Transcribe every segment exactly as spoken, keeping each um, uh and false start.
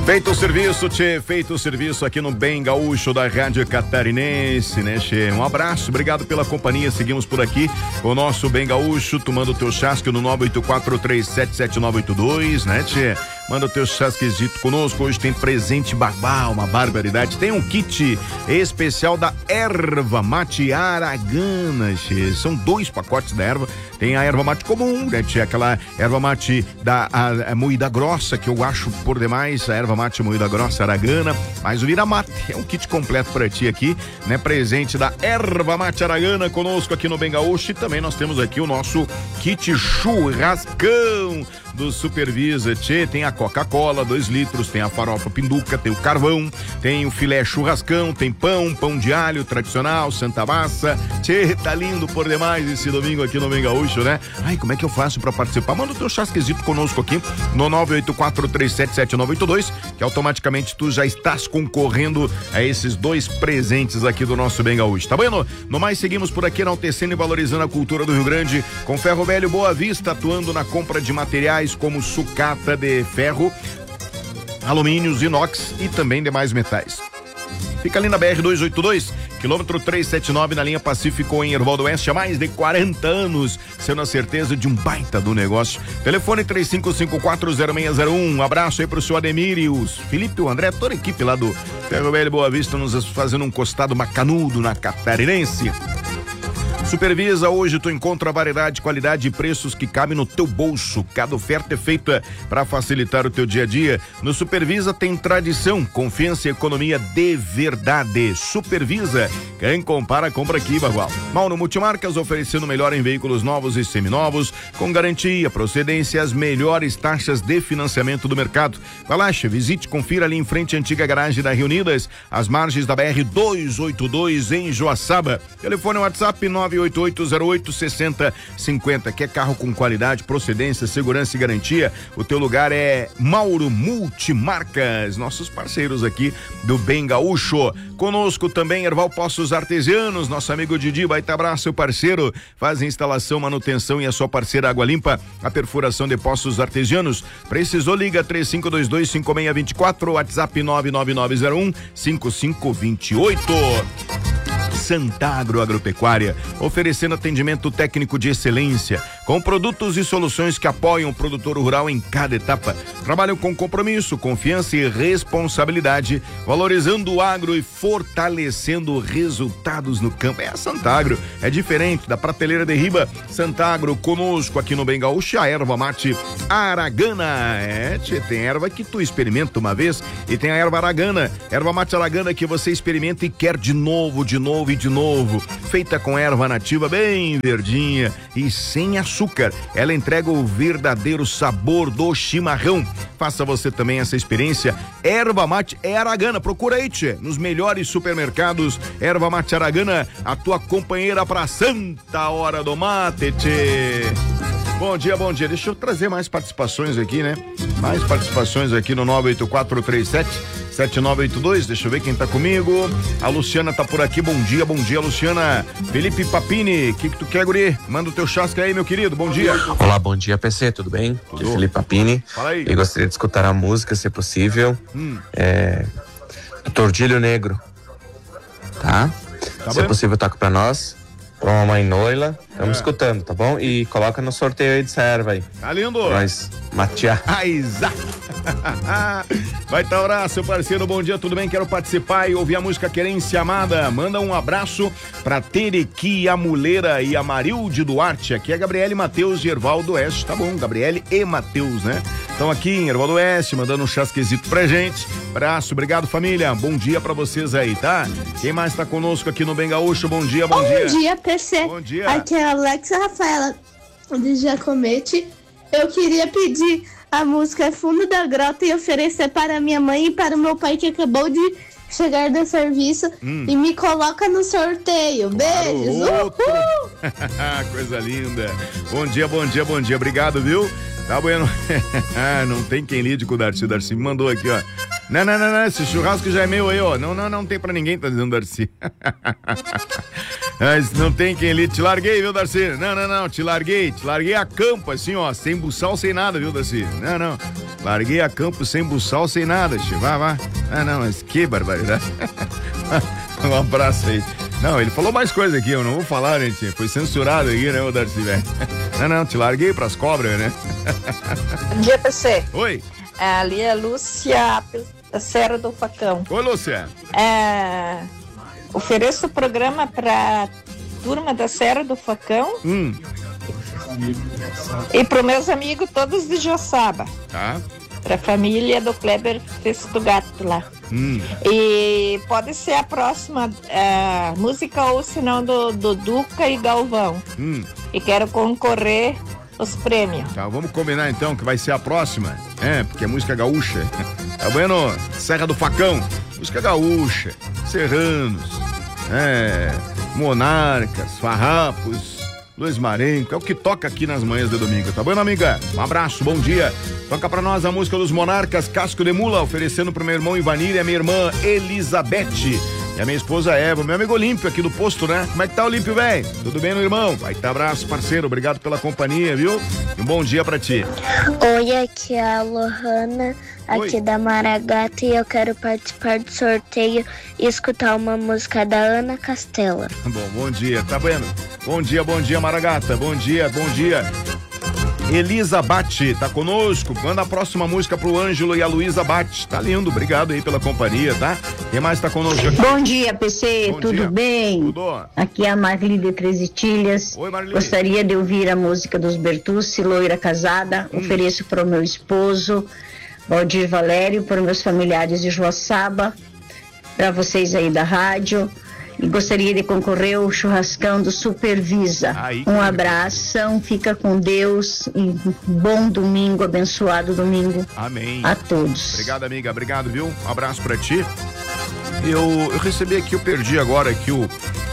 Feito o serviço, tchê, feito o serviço aqui no Bem Gaúcho da Rádio Catarinense, né, tchê? Um abraço, obrigado pela companhia, seguimos por aqui com o nosso Bem Gaúcho, tomando o teu chasque no nove oito quatro três sete sete nove oito dois, né, tchê? Manda o teu chasquezito conosco, hoje tem presente babá, uma barbaridade, tem um kit especial da erva mate aragana, tchê. São dois pacotes da erva, tem a erva mate comum, né, tchê? Aquela erva mate da a, a moída grossa, que eu acho por demais, a erva mate moída grossa aragana, mas o vira mate é um kit completo pra ti aqui, né? Presente da erva mate aragana conosco aqui no Bem Gaúcho, e também nós temos aqui o nosso kit churrascão do Supervisa, tchê, tem a Coca-Cola, dois litros, tem a farofa pinduca, tem o carvão, tem o filé churrascão, tem pão, pão de alho tradicional, Santa Massa, tchê, tá lindo por demais esse domingo aqui no Bem Gaúcho, né? Ai, como é que eu faço pra participar? Manda o teu chasquezito conosco aqui no nove oito quatro três sete sete nove oito dois, que automaticamente tu já estás concorrendo a esses dois presentes aqui do nosso Bem Gaúcho, tá bueno? No mais, seguimos por aqui enaltecendo e valorizando a cultura do Rio Grande, com Ferro Velho Boa Vista, atuando na compra de materiais como sucata de ferro, alumínios, inox e também demais metais. Fica ali na B R duzentos e oitenta e dois, quilômetro trezentos e setenta e nove, na linha Pacífico, em Erval do Oeste, há mais de quarenta anos, sendo a certeza de um baita do negócio. Telefone três cinco cinco quatro zero seis zero um. Um abraço aí pro seu Ademir e os Felipe, o André, toda a equipe lá do Ferro Velho Boa Vista, nos fazendo um costado macanudo na Catarinense. Supervisa, hoje tu encontra variedade, qualidade e preços que cabem no teu bolso. Cada oferta é feita para facilitar o teu dia a dia. No Supervisa tem tradição, confiança e economia de verdade. Supervisa, quem compara, compra aqui, Bagual. Mauro Multimarcas, oferecendo melhor em veículos novos e seminovos, com garantia, procedência e as melhores taxas de financiamento do mercado. Vai lá, visite, confira ali em frente à antiga garagem da Rio Unidas, às margens da B R duzentos e oitenta e dois, em Joaçaba. Telefone WhatsApp nove oito oito zero oito seis zero cinco zero. Quer carro com qualidade, procedência, segurança e garantia? O teu lugar é Mauro Multimarcas, nossos parceiros aqui do Bem Gaúcho. Conosco também Erval Poços Artesianos, nosso amigo Didi, baita abraço, seu parceiro, faz instalação, manutenção e a sua parceira Água Limpa, a perfuração de poços artesianos. Precisou, liga três cinco dois dois cinco seis dois quatro, WhatsApp nove nove nove zero um cinco cinco dois oito. Santagro Agropecuária, oferecendo atendimento técnico de excelência, com produtos e soluções que apoiam o produtor rural em cada etapa. Trabalham com compromisso, confiança e responsabilidade, valorizando o agro e fortalecendo resultados no campo. É a Santagro, é diferente da prateleira de riba. Santagro conosco aqui no Bem Gaúcho, a erva mate aragana. É, tchê, tem erva que tu experimenta uma vez e tem a erva aragana, erva mate aragana que você experimenta e quer de novo, de novo e de novo. Feita com erva nativa bem verdinha e sem açúcar, ela entrega o verdadeiro sabor do chimarrão. Faça você também essa experiência. Erva mate é aragana, procura aí, tchê, nos melhores supermercados. Erva mate aragana, a tua companheira pra santa hora do mate, tchê. Bom dia, bom dia. Deixa eu trazer mais participações aqui, né? Mais participações aqui no nove oito quatro três sete sete nove oito dois. Deixa eu ver quem tá comigo. A Luciana tá por aqui. Bom dia, bom dia, Luciana. Felipe Papini, o que que tu quer, guri? Manda o teu chasque aí, meu querido. Bom dia. Olá, bom dia, P C. Tudo bem? Tudo. Felipe Papini. Fala aí. Eu gostaria de escutar a música, se possível. Hum. É... Tordilho Negro. Tá? Tá se bem? É possível, toca pra nós. Pra mamãe Noila, estamos é. escutando, tá bom? E coloca no sorteio aí de serva aí. Tá lindo! Nós matear. Aiza! Vai Taurá, seu parceiro, bom dia, tudo bem? Quero participar e ouvir a música Querência Amada. Manda um abraço pra Terequi, a Muleira e a Marilde Duarte. Aqui é Gabriele Matheus de Erval do Oeste, tá bom? Gabriele e Matheus, né? Estão aqui em Erval do Oeste, mandando um chasquezito pra gente. Abraço, obrigado, família. Bom dia pra vocês aí, tá? Quem mais tá conosco aqui no Bem Gaúcho? Bom dia, bom, bom dia. Bom dia, P C. Bom dia. Aqui é a Alexa Rafaela de Jacomete. Eu queria pedir a música Fundo da Grota e oferecer para minha mãe e para o meu pai que acabou de chegar do serviço hum. e me coloca no sorteio. Claro, beijos. Uhul. Coisa linda. Bom dia, bom dia, bom dia. Obrigado, viu? Tá bueno. Não tem quem lide com o Darcy. O Darcy me mandou aqui, ó. Não, não, não, não. Esse churrasco já é meu aí, ó. Não, não, não tem pra ninguém, tá dizendo o Darcy. Mas não tem quem ali. Te larguei, viu, Darcy? Não, não, não. Te larguei. Te larguei a campo, assim, ó. Sem buçal, sem nada, viu, Darcy? Não, não. Larguei a campo sem buçal, sem nada, tio. Vai, vai. Ah, não, mas que barbaridade. Um abraço aí. Não, ele falou mais coisa aqui, eu não vou falar, né, tia? Foi censurado aqui, né, o Darcy, velho? Não, não, te larguei pras cobras, né? Bom dia, P C. Oi. Ali é a Lúcia da Serra do Facão. Oi, Lúcia. É, ofereço o programa pra turma da Serra do Facão. Hum. E pros meus amigos todos de Joçaba. Tá. Pra família do Kleber Festa do Gato lá. Hum. E pode ser a próxima uh, música ou se não do, do Duca e Galvão. Hum. E quero concorrer os prêmios. Tá, vamos combinar então que vai ser a próxima. É, porque é música gaúcha. Tá vendo? Serra do Facão. Música gaúcha. Serranos. É. Monarcas, Farrapos. Luiz Marenco, é o que toca aqui nas manhãs de domingo, tá bom, amiga? Um abraço, bom dia. Toca pra nós a música dos Monarcas, Casco de Mula, oferecendo pro meu irmão Ivanir e a minha irmã Elizabeth. E a minha esposa Eva, meu amigo Olímpio aqui do posto, né? Como é que tá, Olímpio, velho? Tudo bem, meu irmão? Vai tá, abraço, parceiro, obrigado pela companhia, viu? E um bom dia pra ti. Oi, aqui é a Lohana, aqui Oi. da Maragata, e eu quero participar do sorteio e escutar uma música da Ana Castela. Bom, bom dia, tá vendo? Bom dia, bom dia, Maragata, bom dia, bom dia. Elisa Bate tá conosco, manda a próxima música pro Ângelo e a Luísa Bate, tá lindo, obrigado aí pela companhia, tá? Quem mais tá conosco aqui? Bom dia, P C, Bom tudo dia. bem? Tudo. Aqui é a Marli de Três Itilhas. Oi, Marli. Gostaria de ouvir a música dos Bertucci, Loira Casada. Hum. Ofereço para o meu esposo, Valdir Valério, para meus familiares de Joaçaba, para vocês aí da rádio. E gostaria de concorrer ao churrascão do Supervisa. Aí, um abração, fica com Deus e bom domingo, abençoado domingo. Amém. A todos. Obrigado, amiga, obrigado, viu? Um abraço pra ti. Eu, eu recebi aqui, eu perdi agora aqui o...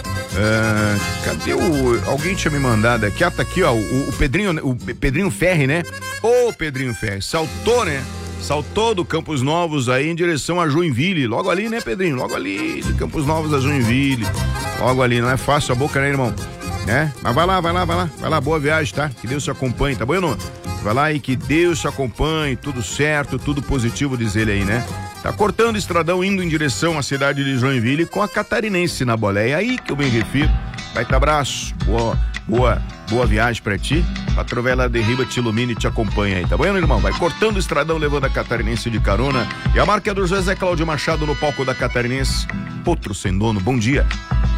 Uh, cadê o... Alguém tinha me mandado aqui, ah, tá aqui, ó, o, o Pedrinho, o Pedrinho Ferri, né? Ô, Pedrinho Ferri, saltou, né? Saltou do Campos Novos aí em direção a Joinville, logo ali, né, Pedrinho? Logo ali, de Campos Novos a Joinville, logo ali, não é fácil a boca, né, irmão? Né? Mas vai lá, vai lá, vai lá, vai lá, boa viagem, tá? Que Deus te acompanhe, tá bom, não? Vai lá e que Deus te acompanhe, tudo certo, tudo positivo, diz ele aí, né? Tá cortando o estradão indo em direção à cidade de Joinville com a Catarinense na boleia, aí que eu me refiro. Vai tá abraço, boa, boa, boa viagem pra ti. A Trovela derriba, te ilumina e te acompanha aí, tá bom, irmão? Vai cortando o estradão, levando a Catarinense de carona. E a marca é do José Cláudio Machado no palco da Catarinense. Potro sem dono, bom dia.